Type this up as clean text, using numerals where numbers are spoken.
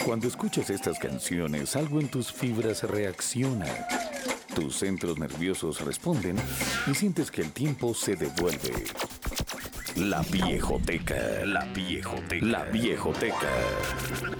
Cuando escuchas estas canciones, algo en tus fibras reacciona. Tus centros nerviosos responden y sientes que el tiempo se devuelve. La Viejoteca. La Viejoteca. La Viejoteca.